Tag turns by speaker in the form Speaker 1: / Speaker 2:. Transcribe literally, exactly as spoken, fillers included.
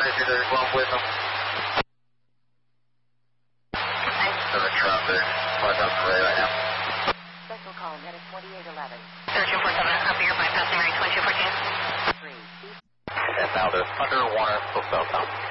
Speaker 1: Maybe there's one with them. There's a truck there. Right up the way right now.
Speaker 2: Special call, net at twenty-eight eleven.
Speaker 3: thirteen forty-seven, up here, bypassing area twenty-two fourteen.
Speaker 2: Three.
Speaker 1: And now there's Thunder, Warner, full cell count.